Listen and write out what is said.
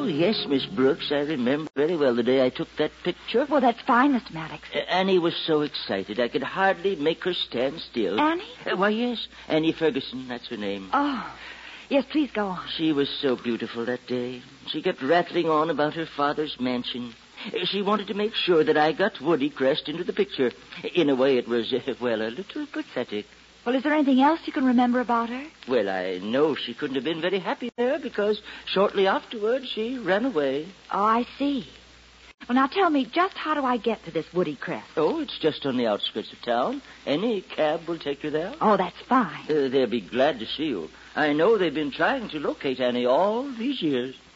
yes, Miss Brooks. I remember very well the day I took that picture. Well, that's fine, Mr. Maddox. Annie was so excited I could hardly make her stand still. Annie? Why, yes. Annie Ferguson, that's her name. Oh, yes, please go on. She was so beautiful that day. She kept rattling on about her father's mansion. She wanted to make sure that I got Woody Crest into the picture. In a way, it was, well, a little pathetic. Well, is there anything else you can remember about her? Well, I know she couldn't have been very happy there because shortly afterwards she ran away. Oh, I see. Well, now tell me, just how do I get to this Woody Crest? Oh, it's just on the outskirts of town. Any cab will take you there. Oh, that's fine. They'll be glad to see you. I know they've been trying to locate Annie all these years.